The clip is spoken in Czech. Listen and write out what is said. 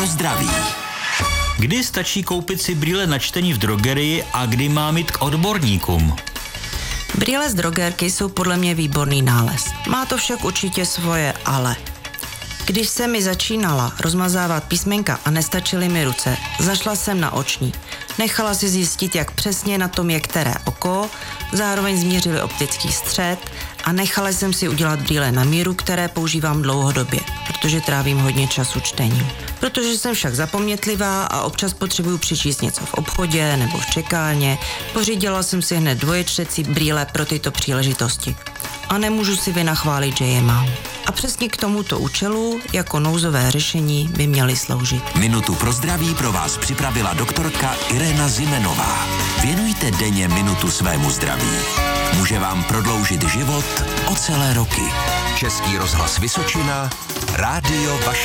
Zdraví. Kdy stačí koupit si brýle na čtení v drogerii a kdy mám jít k odborníkům? Brýle z drogérky jsou podle mě výborný nález. Má to však určitě svoje ale. Když se mi začínala rozmazávat písmenka a nestačily mi ruce, zašla jsem na oční. Nechala si zjistit, jak přesně na tom je které oko, zároveň změřili optický střed a nechala jsem si udělat brýle na míru, které používám dlouhodobě, protože trávím hodně času čtením. Protože jsem však zapomnětlivá a občas potřebuju přečíst něco v obchodě nebo v čekárně, pořídila jsem si hned dvoječtecí brýle pro tyto příležitosti. A nemůžu si vynachválit, že je mám. A přesně k tomuto účelu jako nouzové řešení by měly sloužit. Minutu pro zdraví pro vás připravila doktorka Irena Zimenová. Věnujte denně minutu svému zdraví. Může vám prodloužit život o celé roky. Český rozhlas Vysočina, rádio vaše.